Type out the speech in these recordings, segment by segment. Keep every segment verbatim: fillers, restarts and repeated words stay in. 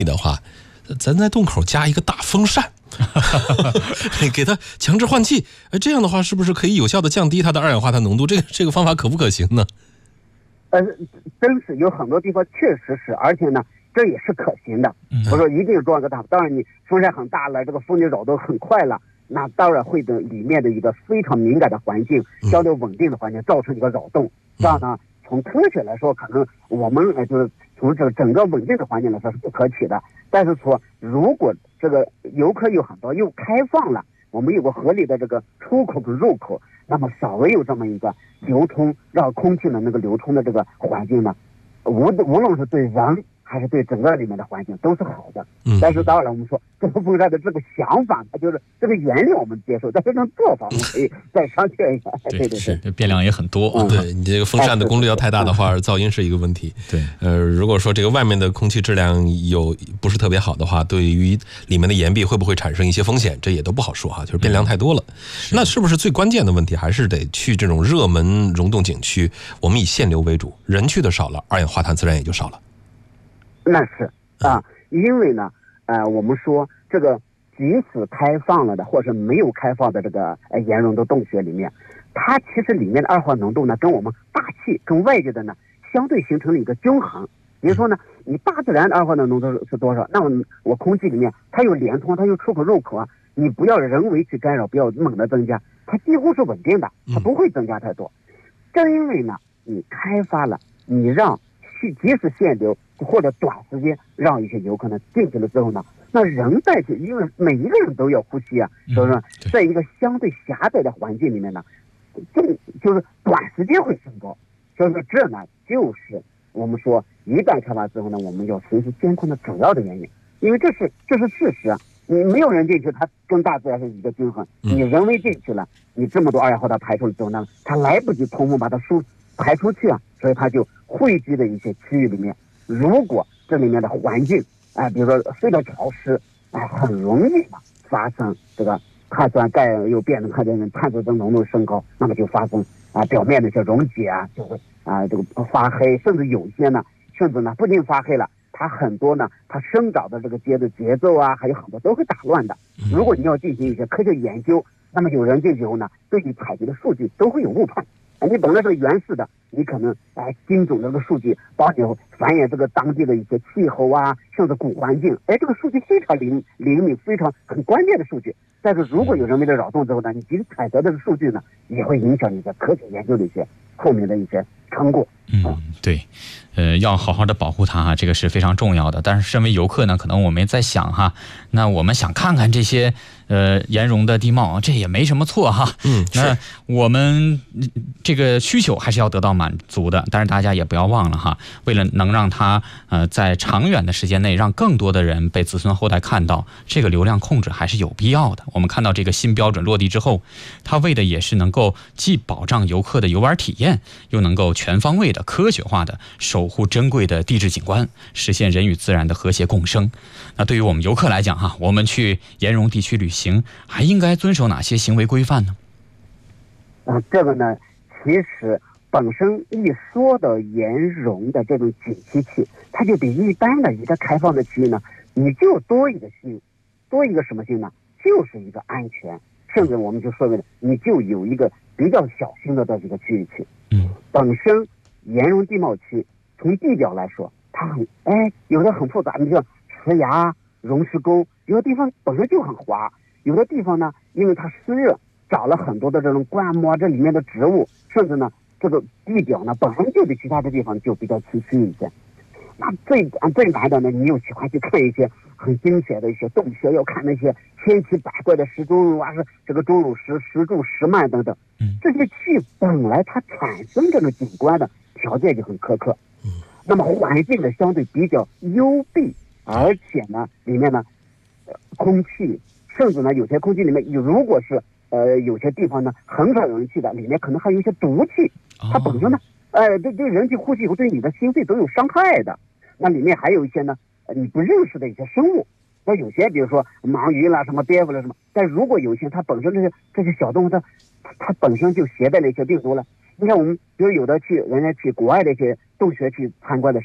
的话，咱在洞口加一个大风扇，给它强制换气，这样的话是不是可以有效的降低它的二氧化碳浓度？这个这个方法可不可行呢？ 呃，真是有很多地方确实是，而且呢，这也是可行的。不是说一定装个大，当然你风扇很大了，这个风力扰动很快了，那当然会对里面的一个非常敏感的环境、相对稳定的环境造成一个扰动。这样呢，从科学来说，可能我们呃就是从这个整个稳定的环境来说是不可取的。但是说，如果这个游客有很多又开放了，我们有个合理的这个出口和入口，那么稍微有这么一个流通，让空气的那个流通的这个环境呢，无无论是对人还是对整个里面的环境都是好的。 嗯， 但是当然我们说这个风扇的这个想法，它就是这个原理我们接受，但是这种做法我们可以再商榷一下。对对对， 是变量也很多。 嗯、对你这个风扇的功率要太大的话，噪音是一个问题。 对， 呃，如果说这个外面的空气质量有不是特别好的话，对于里面的岩壁会不会产生一些风险，这也都不好说哈，就是变量太多了。嗯、是那是不是最关键的问题还是得去这种热门溶洞景区，我们以限流为主，人去的少了，二氧化碳自然也就少了。 那是啊，因为呢，呃，我们说这个即使开放了的，或是没有开放的这个呃岩溶的洞穴里面，它其实里面的二氧化浓度呢，跟我们大气跟外界的呢相对形成了一个均衡。比如说呢，你大自然的二氧化浓度是多少，那么我空气里面它有连通，它有出口入口啊，你不要人为去干扰，不要猛的增加，它几乎是稳定的，它不会增加太多。正因为呢，你开发了，你让去即使限流或者短时间让一些游客呢进去了之后呢，那人再去，因为每一个人都要呼吸啊，所以说在一个相对狭窄的环境里面呢，就就是短时间会升高。所以说这呢就是我们说一旦开发之后呢，我们要实时监控的主要的原因，因为这是这是事实啊。你没有人进去，它跟大自然是一个均衡。你人为进去了，你这么多二氧化碳排出了之后呢，它来不及通风把它输排出去啊，所以它就汇聚的一些区域里面，如果这里面的环境啊、呃，比如说非常潮湿啊、呃，很容易嘛发生这个碳酸钙又变成碳酸碳酸浓度升高，那么就发生啊、呃、表面的一些溶解啊，就会啊、呃、这个发黑，甚至有些呢，甚至呢不仅发黑了，它很多呢，它生长的这个节的节奏啊，还有很多都会打乱的。如果你要进行一些科学研究，那么有人进去以后呢，对你采集的数据都会有误判。你本来是原始的，你可能哎精准这个数据帮你反映这个当地的一些气候啊，甚至古环境，哎，这个数据非常灵灵敏，非常很关键的数据。但是如果有人为的扰动之后呢，你即使采得这个数据呢，也会影响你的科学研究的一些后面的一些成果。 嗯，对，呃，要好好的保护它哈，这个是非常重要的。但是身为游客呢，可能我们在想哈，那我们想看看这些呃岩溶的地貌，这也没什么错哈。 嗯， 那我们这个需求还是要得到满足的。但是大家也不要忘了哈，为了能让它呃在长远的时间内让更多的人被子孙后代看到，这个流量控制还是有必要的。我们看到这个新标准落地之后，它为的也是能够既保障游客的游玩体验，又能够全方位的科学化的守护珍贵的地质景观，实现人与自然的和谐共生。那对于我们游客来讲哈，我们去岩溶地区旅行还应该遵守哪些行为规范呢？ 啊、呃，这个呢，其实本身一说到岩溶的这种景区区，它就比一般的一个开放的区域呢，你就多一个性，多一个什么性呢？就是一个安全，甚至我们就说为你就有一个比较小心的这几个区域去。 嗯， 本身岩溶地貌区从地表来说，它很哎，有的很复杂，你像石崖、溶石沟，有的地方本身就很滑，有的地方呢，因为它湿热，长了很多的这种灌木，这里面的植物，甚至呢，这个地表呢本身就比其他的地方就比较崎岖一些。那最最难的呢，你又喜欢去看一些很精彩的一些洞穴，要看那些千奇百怪的石钟乳啊，是这个钟乳石、石柱、石幔等等。这些区域本来它产生这个景观的条件就很苛刻，那么环境呢相对比较幽闭，而且呢里面呢，呃、空气甚至呢有些空气里面，如果是呃有些地方呢很少有人去的，里面可能还有一些毒气，它本身呢，呃对对人体呼吸以后对你的心肺都有伤害的。那里面还有一些呢，你不认识的一些生物，那有些比如说盲鱼啦、什么蝙蝠啦什么，但如果有些它本身这些这些小动物它它本身就携带了一些病毒了。你看我们比如有的去人家去国外的一些洞穴去参观的时候呢，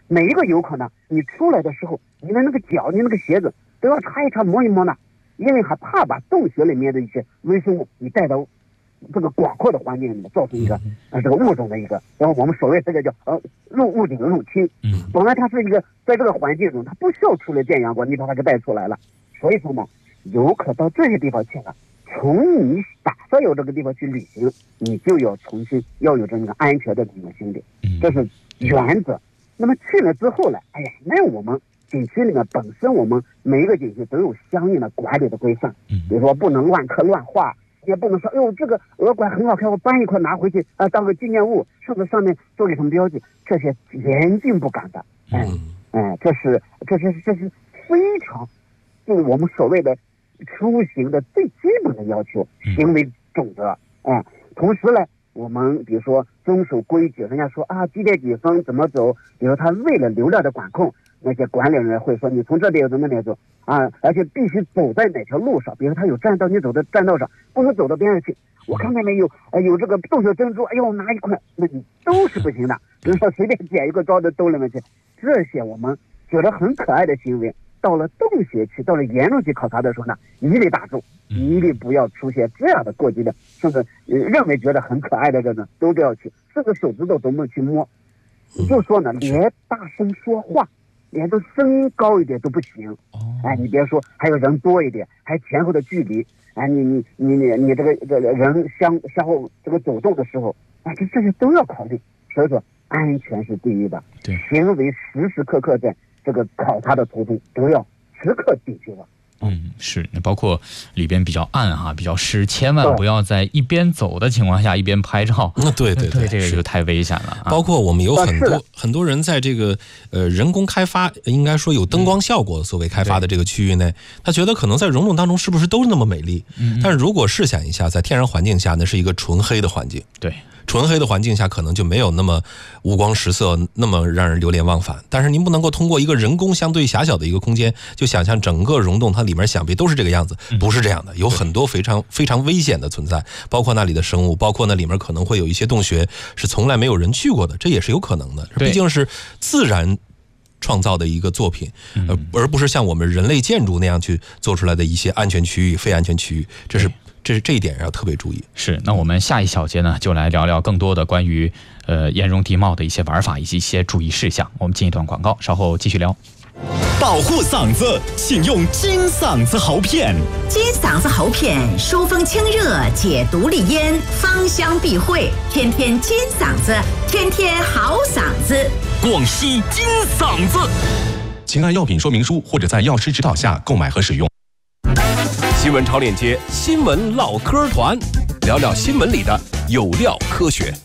每一个游客呢，你出来的时候，你的那个脚，你那个鞋子都要擦一擦、摸一摸呢，因为还怕把洞穴里面的一些微生物你带到这个广阔的环境里面，造成一个呃这个物种的一个，然后我们所谓这个叫呃入物种入侵。 嗯， 本来它是一个在这个环境中，它不需要出来见阳光，你把它给带出来了。所以说嘛，游客到这些地方去了，从你打算有这个地方去旅行，你就要重新要有这个安全的这个心理，这是原则。那么去了之后呢，哎呀，那我们景区里面本身我们每一个景区都有相应的管理的规范，比如说不能乱刻乱画，也不能说，哎呦，这个鹅管很好看，我搬一块拿回去啊、呃、当个纪念物，甚至上面做个什么标记，这些严禁不敢的。哎哎，这是这是这是非常就是我们所谓的出行的最基本的要求，行为准则。哎，同时呢，我们比如说遵守规矩，人家说啊几点几分怎么走，比如他为了流量的管控，那些管理人员会说你从这边走那边走啊，而且必须走在哪条路上，比如他有栈道，你走在栈道上，不能走到边上去。我看那边有呃有这个洞穴珍珠，哎呦拿一块，那你都是不行的。比如说随便捡一个装到兜里面去，这些我们觉得很可爱的行为，到了洞穴去，到了岩溶去考察的时候呢，一律打住，一律不要出现这样的过激的，甚至、呃、认为觉得很可爱的这种都不要去，甚至手指头都不能去摸。就说呢，连大声说话，连这声高一点都不行。哎，你别说，还有人多一点，还前后的距离，哎，你你你你你这个这个人相相互这个走动的时候，哎，这这些都要考虑。所以说，安全是第一的， 对， 行为时时刻刻在这个考察的途中都要时刻警觉了。 嗯，是，包括里边比较暗哈、啊，比较湿，千万不要在一边走的情况下一边拍照。 那、嗯、对对 对, 对，这个就太危险了、啊。 包括我们有很多很多人在这个呃人工开发，应该说有灯光效果所谓开发的这个区域内，嗯、他觉得可能在溶洞当中是不是都是那么美丽？嗯，但是如果试想一下，在天然环境下，那是一个纯黑的环境。 对。 纯黑的环境下可能就没有那么五光十色，那么让人流连忘返。但是您不能够通过一个人工相对狭小的一个空间，就想象整个溶洞它里面想必都是这个样子，不是这样的，有很多非常非常危险的存在，包括那里的生物，包括那里面可能会有一些洞穴是从来没有人去过的，这也是有可能的。毕竟是自然创造的一个作品，呃，而不是像我们人类建筑那样去做出来的一些安全区域、非安全区域，这是。这是这一点要特别注意。 是，那我们下一小节呢，就来聊聊更多的关于呃岩溶地貌的一些玩法以及一些注意事项。我们进一段广告，稍后继续聊。 保护嗓子，请用金嗓子喉片。 金嗓子喉片疏风清热，解毒利咽，芳香避秽，天天金嗓子，天天好嗓子。 广西金嗓子，请按药品说明书或者在药师指导下购买和使用。 新闻超链接，新闻唠嗑团，聊聊新闻里的有料科学。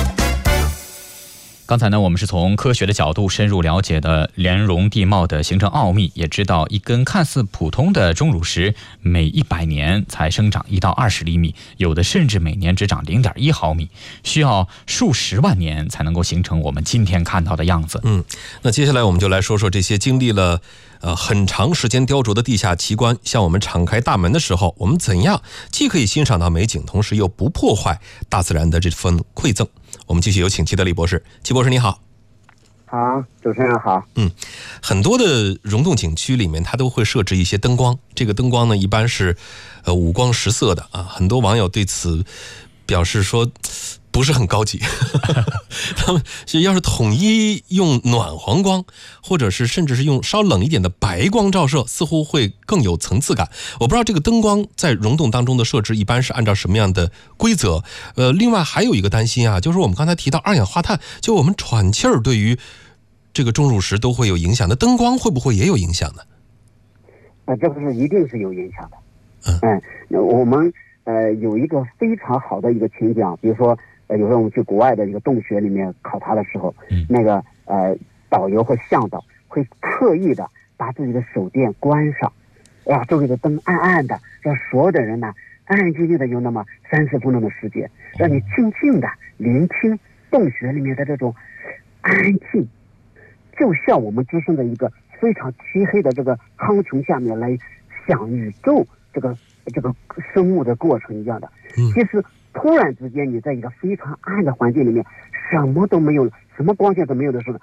刚才呢，我们是从科学的角度深入了解的岩溶地貌的形成奥秘，也知道一根看似普通的钟乳石，每一百年才生长一到二十厘米，有的甚至每年只长零点一毫米，需要数十万年才能够形成我们今天看到的样子。 嗯，那接下来我们就来说说这些经历了呃很长时间雕琢的地下奇观，向我们敞开大门的时候，我们怎样既可以欣赏到美景，同时又不破坏大自然的这份馈赠？我们继续有请齐德利博士。齐博士你好。 好，主持人好。 嗯，很多的溶洞景区里面，它都会设置一些灯光。这个灯光呢，一般是呃五光十色的啊。很多网友对此表示说不是很高级，他们是要是统一用暖黄光，或者是甚至是用稍冷一点的白光照射，似乎会更有层次感。我不知道这个灯光在溶洞当中的设置一般是按照什么样的规则。呃，另外还有一个担心啊，就是我们刚才提到二氧化碳，就我们喘气儿对于这个钟乳石都会有影响，那灯光会不会也有影响呢？ 呃，这个是一定是有影响的。嗯，嗯那我们呃有一个非常好的一个情景，比如说呃有时候我们去国外的一个洞穴里面考察的时候，嗯、那个呃导游或向导会刻意的把自己的手电关上，啊，周围的灯暗暗的，让所有的人呢安安静静的有那么三十分钟的时间，让你静静的聆听洞穴里面的这种安静，就像我们置身在一个非常漆黑的这个苍穹下面来想宇宙这个这个生物的过程一样的。其实突然之间你在一个非常暗的环境里面，什么都没有，什么光线都没有的时候呢，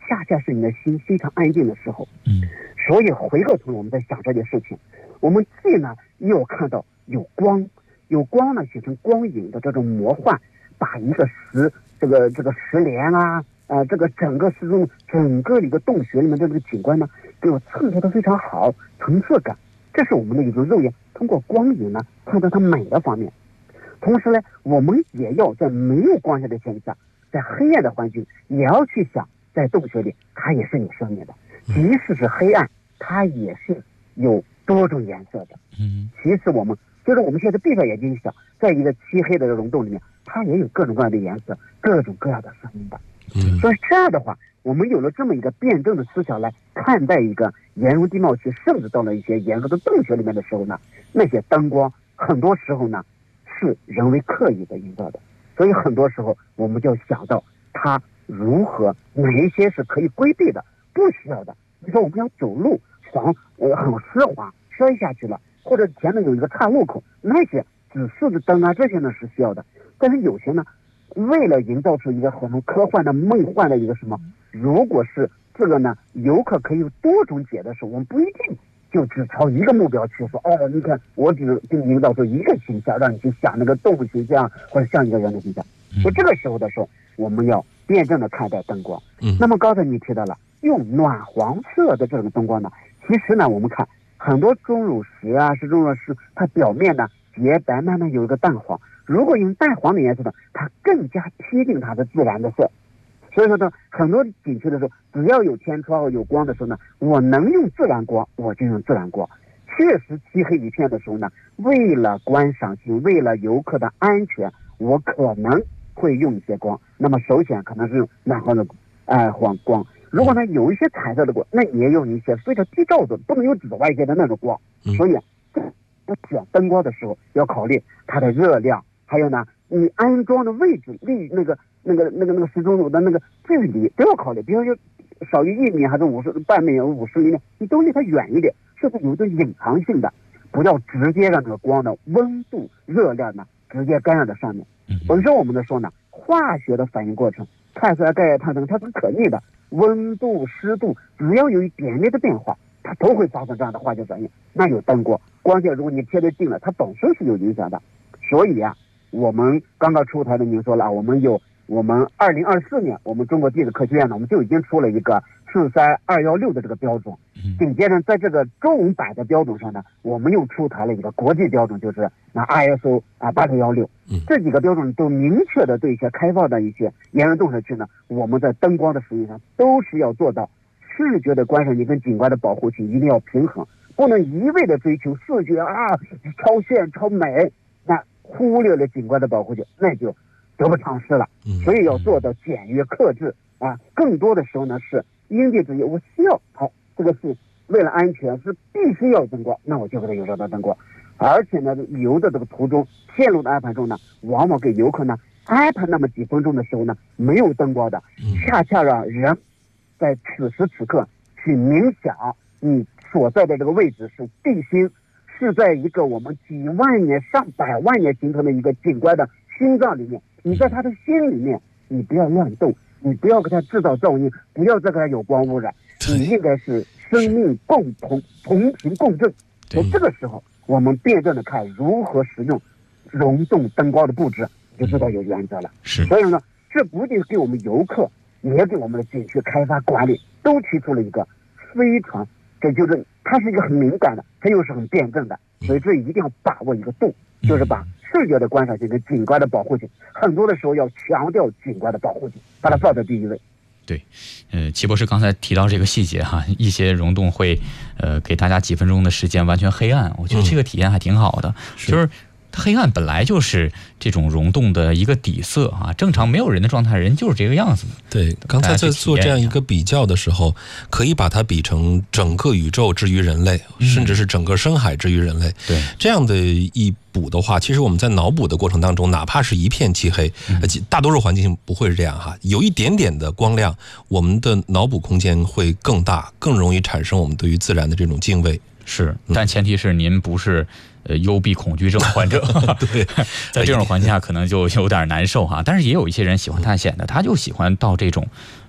恰恰是你的心非常安静的时候。 嗯， 所以回过头来我们在想这件事情，我们既呢又看到有光，有光呢形成光影的这种魔幻，把一个石这个这个石莲啊，呃，这个整个石中整个一个洞穴里面的这个景观呢，给我衬托的非常好，层次感。这是我们的一种肉眼通过光影呢看到它美的方面。同时呢，我们也要在没有光线的情况下，在黑暗的环境，也要去想，在洞穴里它也是有生命的，即使是黑暗，它也是有多种颜色的。 嗯， 其实我们就是我们现在闭上眼睛想，在一个漆黑的溶洞里面，它也有各种各样的颜色，各种各样的声音的。 嗯， 所以这样的话，我们有了这么一个辩证的思想来看待一个岩溶地貌区，甚至到了一些岩溶的洞穴里面的时候呢，那些灯光很多时候呢是人为刻意的营造的，所以很多时候我们就要想到它如何，哪一些是可以规避的，不需要的。你说我们要走路，防呃很湿滑，摔下去了，或者前面有一个岔路口，那些指示的灯啊，这些呢是需要的。但是有些呢，为了营造出一个很科幻的、梦幻的一个什么，如果是这个呢，游客可以有多种解的时候，我们不一定就只朝一个目标去说，哦，你看我只就营造出一个形象，让你去想那个动物形象或者像一个人的形象。所以这个时候的时候，我们要辩证的看待灯光。 嗯， 那么刚才你提到了用暖黄色的这种灯光呢，其实呢，我们看很多钟乳石啊，是钟乳石，它表面呢洁白，慢慢有一个淡黄。如果用淡黄的颜色呢，它更加贴近它的自然的色。所以说呢，很多景区的时候，只要有天窗有光的时候呢，我能用自然光，我就用自然光。确实漆黑一片的时候呢，为了观赏性，为了游客的安全，我可能会用一些光。那么首选可能是用暖黄的呃黄光。如果呢有一些彩色的光，那也用一些非常低照度，不能有紫外线的那种光。所以在选灯光的时候要考虑它的热量，还有呢你安装的位置离那个那个那个那个石钟乳的那个距离都要考虑。比如说少于一米还是五十半米五十厘米，你都离它远一点，甚至有一种隐藏性的，不要直接让这个光的温度热量呢直接干扰在上面。本身我们的说呢，化学的反应过程，碳酸钙碳等它是可逆的，温度湿度只要有一点点的变化，它都会发生这样的化学反应。那有灯光光线，如果你贴得近了，它本身是有影响的。所以啊，我们刚刚出台的，您说了啊，我们有我们二零二四年，我们中国地质科学院呢，我们就已经出了一个四三二幺六的这个标准。紧接着在这个中文版的标准上呢，我们又出台了一个国际标准，就是那 I S O 啊八六幺六。这几个标准都明确的对一些开放的一些岩溶洞穴区呢，我们在灯光的使用上都是要做到视觉的观赏性跟景观的保护性一定要平衡，不能一味的追求视觉啊超炫超美，那忽略了景观的保护性，那就得不偿失了。所以要做到简约克制啊，更多的时候呢是因地制宜，我需要好，这个是为了安全，是必须要灯光，那我就给它有这个灯光。而且呢，游的这个途中线路的安排中呢，往往给游客呢安排那么几分钟的时候呢，没有灯光的，恰恰让人在此时此刻去冥想，你所在的这个位置是地心，是在一个我们几万年上百万年形成的一个景观的心脏里面，你在他的心里面，你不要乱动，你不要给他制造噪音，不要再给他有光污染，你应该是生命共同同频共振。所以这个时候我们辩证的看如何使用溶洞灯光的布置，就知道有原则了。 是， 所以呢，这不仅给我们游客，也给我们的景区开发管理都提出了一个非常，这就是它是一个很敏感的，它又是很辩证的，所以这一定要把握一个度，就是把视觉的观赏性跟景观的保护性，很多的时候要强调景观的保护性，把它放在第一位。 对，呃，齐博士刚才提到这个细节哈，一些溶洞会呃给大家几分钟的时间完全黑暗，我觉得这个体验还挺好的，嗯、就是它黑暗本来就是这种溶洞的一个底色啊，正常没有人的状态，人就是这个样子的。 对，刚才在做这样一个比较的时候，可以把它比成整个宇宙之于人类，嗯、甚至是整个深海之于人类。 对， 这样的一补的话，其实我们在脑补的过程当中，哪怕是一片漆黑，嗯、大多数环境不会是这样哈，有一点点的光亮，我们的脑补空间会更大，更容易产生我们对于自然的这种敬畏。 是，但前提是您不是呃幽闭恐惧症患者， 对， 在这种环境下可能就有点难受哈。但是也有一些人喜欢探险的，他就喜欢到这种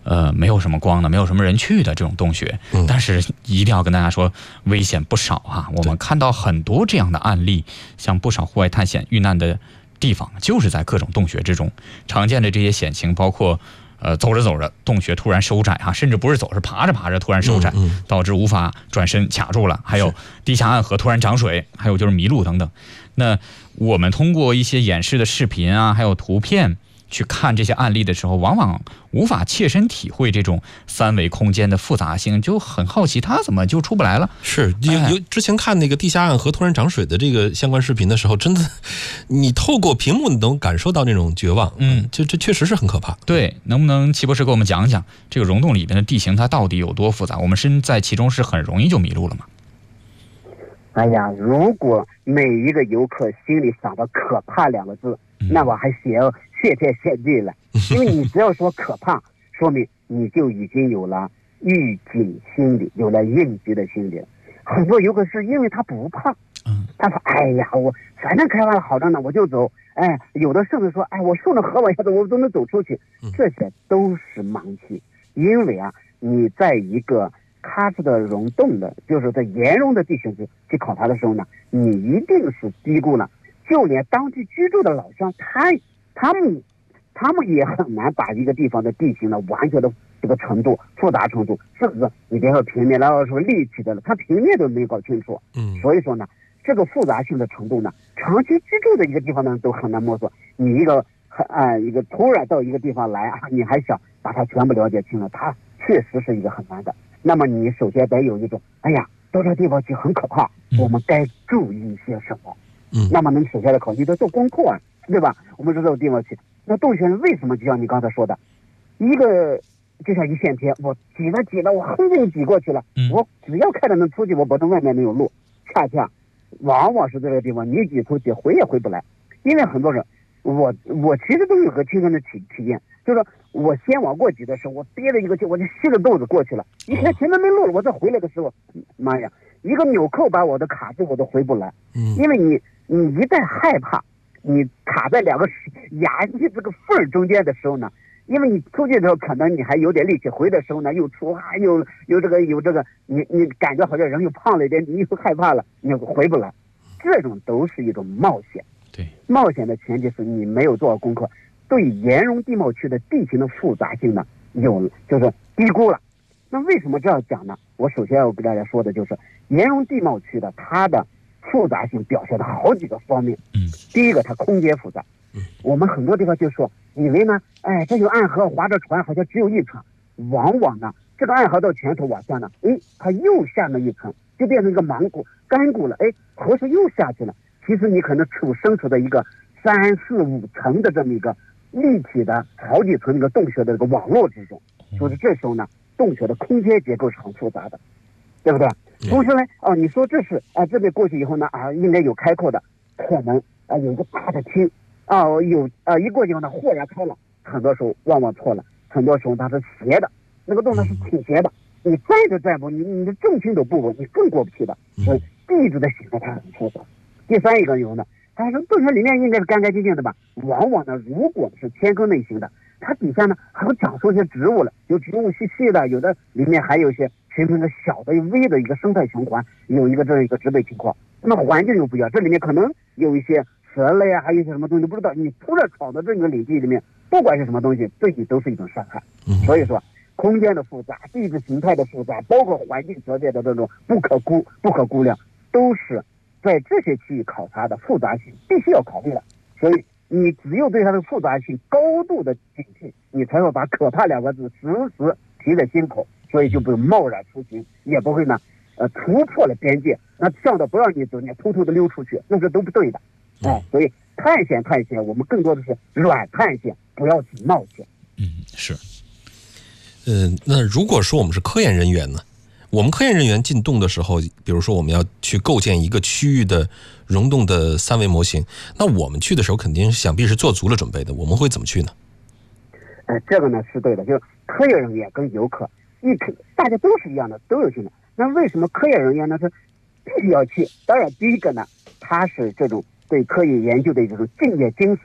呃，没有什么光的，没有什么人去的这种洞穴， 嗯、 但是一定要跟大家说，危险不少啊！我们看到很多这样的案例，像不少户外探险遇难的地方，就是在各种洞穴之中。常见的这些险情包括，呃，走着走着洞穴突然收窄哈、啊，甚至不是走，是爬着爬着突然收窄， 嗯嗯、 导致无法转身卡住了；还有地下暗河突然涨水，还有就是迷路等等。那我们通过一些演示的视频啊，还有图片。去看这些案例的时候，往往无法切身体会这种三维空间的复杂性，就很好奇它怎么就出不来了。 是有有之前看那个地下暗河突然涨水的这个相关视频的时候，真的，你透过屏幕能感受到那种绝望。嗯，这这确实是很可怕。 对，能不能齐博士给我们讲讲这个溶洞里边的地形它到底有多复杂？我们身在其中是很容易就迷路了吗？ 哎呀，如果每一个游客心里想到可怕两个字，嗯、那我还写谢天谢地了，因为你只要说可怕，说明你就已经有了预警心理，有了应急的心理。很多游客是因为他不怕，他说：“哎呀，我反正开完了好着呢，我就走。”哎，有的甚至说：“哎，我顺着河往下走，我都能走出去。”这些都是盲区，因为啊，你在一个喀斯特溶洞的，就是在岩溶的地形去去考察的时候呢，你一定是低估了，就连当地居住的老乡，他。他们，他们也很难把一个地方的地形呢完全的这个程度、复杂程度，甚至你别说平面，然后说立体的了，他平面都没搞清楚。嗯，所以说呢，这个复杂性的程度呢，长期居住的一个地方呢都很难摸索。你一个啊、呃、一个突然到一个地方来啊，你还想把它全部了解清了，它确实是一个很难的。那么你首先得有一种，哎呀，到这个地方去很可怕，我们该注意些什么？嗯，那么你首先的考虑得做功课啊。对吧？我们知道地方去，那洞穴为什么就像你刚才说的，一个就像一线天，我挤了挤了，我很容易挤过去了。嗯、我只要看着能出去，我保证外面没有路。恰恰，往往是这个地方，你挤出去回也回不来，因为很多人，我我其实都有个亲身的体体验，就是说我先往过挤的时候，我憋着一个劲，我就吸着肚子过去了。一看前面没路了，我再回来的时候，妈呀，一个纽扣把我的卡住，我都回不来。嗯，因为你你一旦害怕。你卡在两个牙的这个缝中间的时候呢，因为你出去的时候可能你还有点力气，回的时候呢又出汗，又有这个有这个，你你感觉好像人又胖了一点，你又害怕了，你又回不来，这种都是一种冒险。 对， 冒险的前提是你没有做好功课，对岩溶地貌区的地形的复杂性呢有就是低估了。那为什么这样讲呢？我首先要跟大家说的就是岩溶地貌区的它的复杂性表现的好几个方面。嗯，第一个，它空间复杂。嗯，我们很多地方就说，以为呢，哎，这有暗河，划着船好像只有一层，往往呢，这个暗河到前头往下呢，哎，它又下了一层，就变成一个盲谷、干谷了。哎，河水又下去了。其实你可能处身处在一个三四五层的这么一个立体的好几层那个洞穴的这个网络之中，所以这时候呢，洞穴的空间结构是很复杂的，对不对？同时呢，哦，你说这是啊，这边过去以后呢，啊，应该有开阔的，可能啊有一个大的厅，啊有啊一过去以后呢，豁然开朗，很多时候往往错了，很多时候它是斜的，那个洞呢是倾斜的，你站着站不，你你的重心都不稳，你更过不去的。所以地质的形态它很复杂。第三一个有呢，它是洞穴里面应该是干干净净的吧？往往呢，如果是天坑类型的，它底下呢还会长出一些植物了，有植物细细的，有的里面还有一些形成一个小的微的一个生态循环，有一个这样一个植被情况。那么环境又不一样，这里面可能有一些蛇类啊，还有一些什么东西不知道，你突然闯到这个领地里面，不管是什么东西，对你都是一种伤害。所以说，空间的复杂、地质形态的复杂，包括环境条件的这种不可估、不可估量，都是在这些区域考察的复杂性必须要考虑的。所以你只有对它的复杂性高度的警惕，你才会把可怕两个字时时提在心口，所以就不贸然出行，也不会呢呃突破了边界，那向导不让你走，你偷偷的溜出去，那是都不对的。哎，所以探险探险，我们更多的是软探险，不要去冒险。 嗯，是。 呃，那如果说我们是科研人员呢？我们科研人员进洞的时候，比如说我们要去构建一个区域的溶洞的三维模型，那我们去的时候肯定想必是做足了准备的，我们会怎么去呢？ 呃，这个呢是对的，就是科研人员跟游客一大家都是一样的，都有去的。那为什么科研人员呢是必须要去？当然，第一个呢，他是这种对科研研究的这种敬业精神，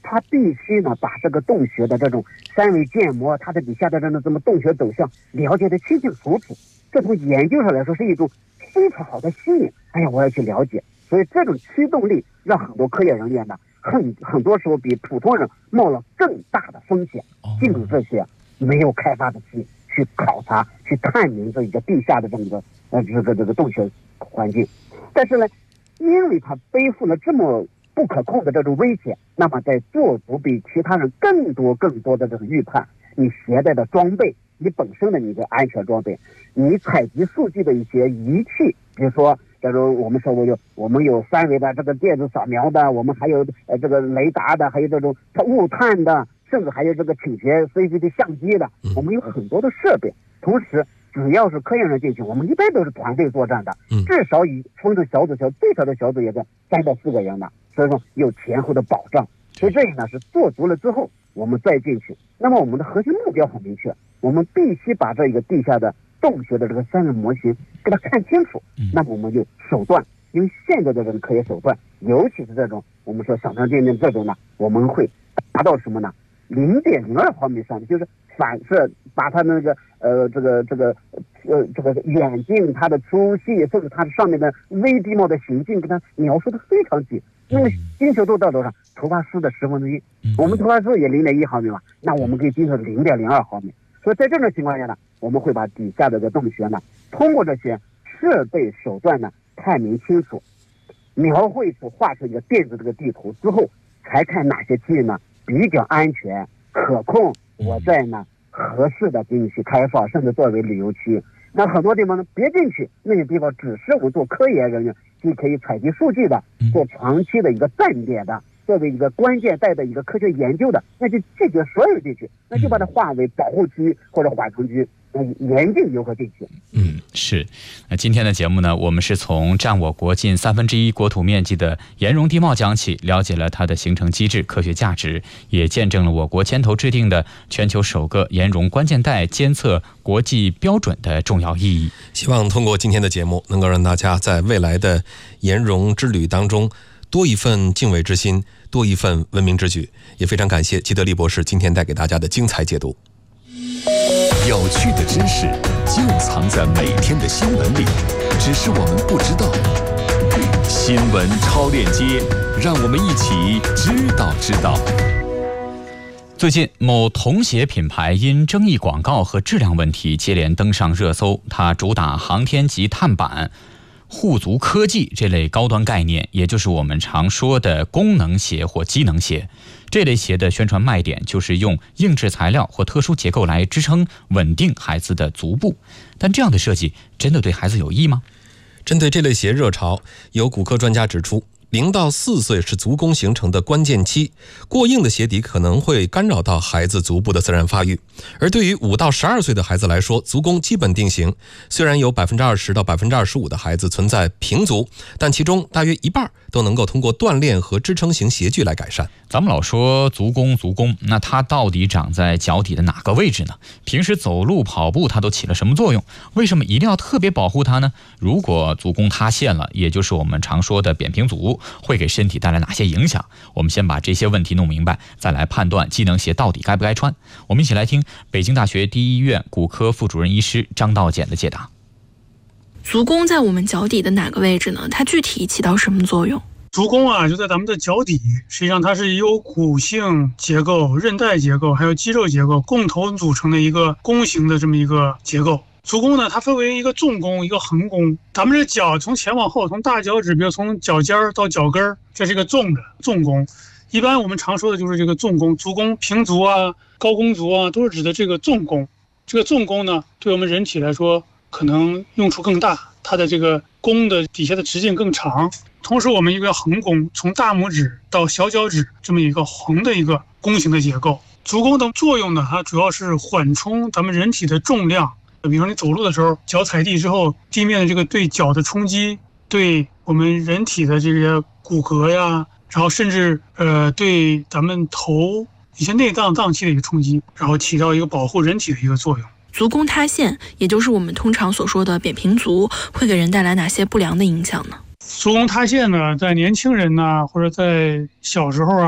他必须呢把这个洞穴的这种三维建模，它的底下的这种这么洞穴走向了解的清清楚楚，这从研究上来说是一种非常好的吸引。哎呀，我要去了解，所以这种驱动力让很多科研人员呢，很很多时候比普通人冒了更大的风险，进入这些没有开发的区去考察、去探明这一个地下的这么个呃这个这个洞穴环境。但是呢，因为他背负了这么不可控的这种危险，那么在做足比其他人更多更多的这种预判，你携带的装备，你本身的你的安全装备，你采集数据的一些仪器，比如说，假如我们说我有我们有三维的这个电子扫描的，我们还有呃这个雷达的，还有这种雾探的，甚至还有这个倾斜 C C T 相机的，我们有很多的设备。同时，只要是科研人进去，我们一般都是团队作战的，至少以分成小组小最小的小组也在三到四个人的，所以说有前后的保障。所以这个呢是做足了之后，我们再进去。那么我们的核心目标很明确，我们必须把这一个地下的洞穴的这个三维模型给它看清楚。那么我们就手段，因为现在的这个科学手段，尤其是这种我们说想象电电这种呢，我们会达到什么呢？零点零二毫米上面，就是反射把它那个呃这个这个呃这个远近它的粗细，甚至它上面的微地貌的行径，给它描述的非常细。因为精确度到多少？头发丝的十分之一，我们头发丝也零点一毫米嘛，那我们可以精确零点零二毫米。所以在这种情况下呢，我们会把底下的这个洞穴呢，通过这些设备手段呢，探明清楚，描绘出画出一个电子这个地图之后，才看哪些区域呢比较安全可控，我再呢合适的给你去开放，甚至作为旅游区。那很多地方呢别进去，那些地方只是我们做科研人员就可以采集数据的，做长期的一个站点的，作为一个关键带的一个科学研究的，那就拒绝所有进去，那就把它划为保护区或者缓冲区，严禁游客进去。 嗯，是。那今天的节目呢，我们是从占我国近三分之一国土面积的岩溶地貌讲起，了解了它的形成机制、科学价值，也见证了我国牵头制定的全球首个岩溶关键带监测国际标准的重要意义。 希望通过今天的节目，能够让大家在未来的岩溶之旅当中多一份敬畏之心，多一份文明之举。也非常感谢吉德利博士今天带给大家的精彩解读。 有趣的知识就藏在每天的新闻里，只是我们不知道。新闻超链接，让我们一起知道知道。 最近，某童鞋品牌因争议广告和质量问题接连登上热搜。它主打航天级碳板、护足科技这类高端概念，也就是我们常说的功能鞋或机能鞋。这类鞋的宣传卖点就是用硬质材料或特殊结构来支撑稳定孩子的足部。但这样的设计真的对孩子有益吗？ 针对这类鞋热潮，有骨科专家指出，零到四岁是足弓形成的关键期，过硬的鞋底可能会干扰到孩子足部的自然发育。而对于五到十二岁的孩子来说，足弓基本定型。虽然有百分之二十到百分之二十五的孩子存在平足，但其中大约一半都能够通过锻炼和支撑型鞋具来改善。 咱们老说足弓足弓，那它到底长在脚底的哪个位置呢？平时走路跑步它都起了什么作用？为什么一定要特别保护它呢？如果足弓塌陷了，也就是我们常说的扁平足，会给身体带来哪些影响？我们先把这些问题弄明白，再来判断机能鞋到底该不该穿。我们一起来听北京大学第一医院骨科副主任医师张道简的解答。 足弓在我们脚底的哪个位置呢？它具体起到什么作用？ 足弓啊，就在咱们的脚底，实际上它是由骨性结构、韧带结构还有肌肉结构共同组成的一个弓形的这么一个结构。足弓呢，它分为一个纵弓一个横弓。咱们这脚从前往后，从大脚趾，比如从脚尖到脚跟，这是一个纵的纵弓。一般我们常说的就是这个纵弓，足弓平足啊、高弓足啊，都是指的这个纵弓。这个纵弓呢，对我们人体来说可能用处更大，它的这个弓的底下的直径更长。同时我们一个横弓，从大拇指到小脚趾这么一个横的一个弓形的结构。足弓的作用呢，它主要是缓冲咱们人体的重量。比如说你走路的时候，脚踩地之后，地面的这个对脚的冲击，对我们人体的这些骨骼呀，然后甚至呃对咱们头一些内脏脏器的一个冲击，然后起到一个保护人体的一个作用。 足弓塌陷，也就是我们通常所说的扁平足，会给人带来哪些不良的影响呢？ 足弓塌陷呢，在年轻人呢，或者在小时候啊，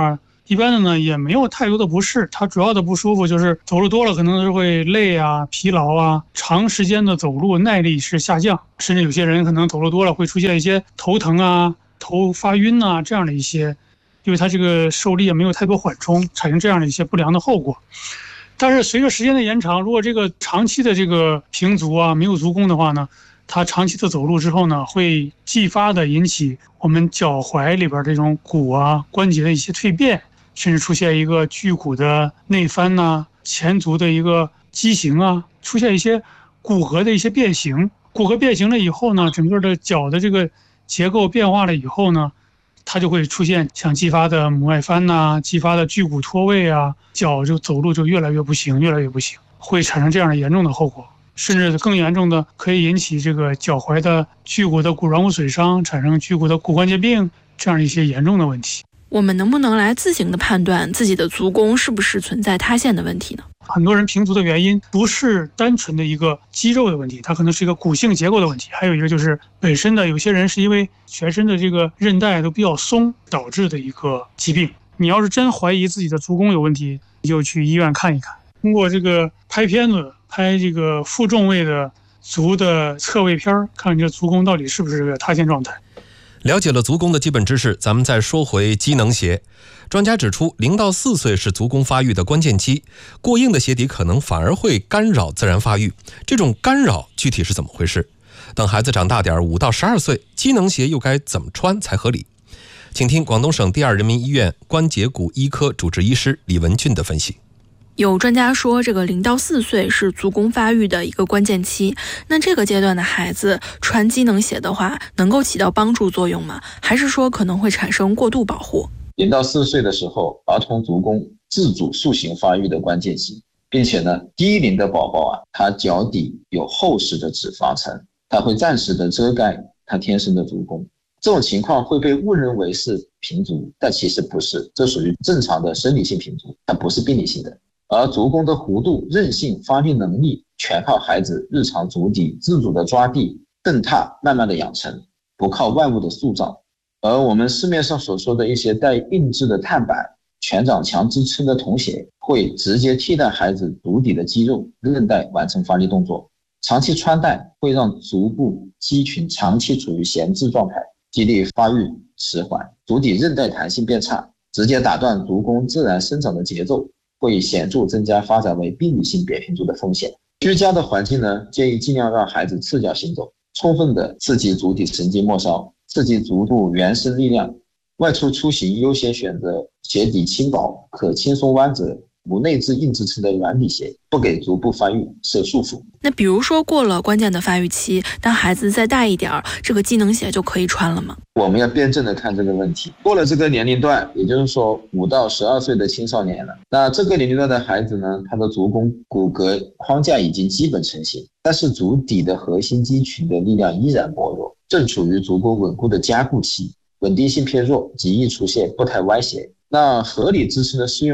一般的呢也没有太多的不适，它主要的不舒服就是走路多了可能是会累啊、疲劳啊，长时间的走路耐力是下降，甚至有些人可能走路多了会出现一些头疼啊、头发晕啊这样的一些，因为它这个受力也没有太多缓冲，产生这样的一些不良的后果。但是随着时间的延长，如果这个长期的这个平足啊没有足弓的话呢，它长期的走路之后呢，会继发的引起我们脚踝里边这种骨啊关节的一些蜕变，甚至出现一个距骨的内翻呐、啊、前足的一个畸形啊，出现一些骨骼的一些变形。骨骼变形了以后呢，整个的脚的这个结构变化了以后呢，它就会出现像继发的母外翻呐、啊、继发的距骨脱位啊，脚就走路就越来越不行，越来越不行，会产生这样的严重的后果。甚至更严重的可以引起这个脚踝的距骨的骨软骨损伤，产生距骨的骨关节病，这样一些严重的问题。 我们能不能来自行的判断自己的足弓是不是存在塌陷的问题呢？ 很多人平足的原因不是单纯的一个肌肉的问题，它可能是一个骨性结构的问题，还有一个就是本身的有些人是因为全身的这个韧带都比较松导致的一个疾病。你要是真怀疑自己的足弓有问题，你就去医院看一看，通过这个拍片子拍这个负重位的足的侧位片，看你这足弓到底是不是个塌陷状态。 了解了足弓的基本知识，咱们再说回机能鞋。专家指出，零到四岁是足弓发育的关键期，过硬的鞋底可能反而会干扰自然发育。这种干扰具体是怎么回事？等孩子长大点，五到十二岁，机能鞋又该怎么穿才合理？请听广东省第二人民医院关节骨医科主治医师李文俊的分析。 有专家说，这个零到四岁是足弓发育的一个关键期。那这个阶段的孩子穿机能鞋的话，能够起到帮助作用吗？还是说可能会产生过度保护？ 零到四岁的时候，儿童足弓自主塑形发育的关键期，并且呢，低龄的宝宝啊，他脚底有厚实的脂肪层，它会暂时的遮盖他天生的足弓。这种情况会被误认为是平足，但其实不是，这属于正常的生理性平足，它不是病理性的。而足弓的弧度、韧性、发育能力全靠孩子日常足底自主的抓地、蹬踏慢慢的养成，不靠外物的塑造。而我们市面上所说的一些带硬质的碳板、全掌强支撑的童鞋，会直接替代孩子足底的肌肉、韧带完成发力动作。长期穿戴会让足部肌群长期处于闲置状态，激励发育迟缓，足底韧带弹性变差，直接打断足弓自然生长的节奏，会显著增加发展为病理性扁平足的风险。居家的环境呢，建议尽量让孩子赤脚行走，充分的刺激足底神经末梢，刺激足部原生力量。外出出行优先选择鞋底轻薄、可轻松弯折、无内置硬支撑的软底鞋，不给足部发育设束缚。 那比如说过了关键的发育期，当孩子再大一点，这个机能鞋就可以穿了吗？ 我们要辩证的看这个问题。过了这个年龄段，也就是说五到十二岁的青少年了，那这个年龄段的孩子呢，他的足弓骨骼框架已经基本成型，但是足底的核心肌群的力量依然薄弱，正处于足弓稳固的加固期，稳定性偏弱，极易出现步态歪斜。那合理支撑的适用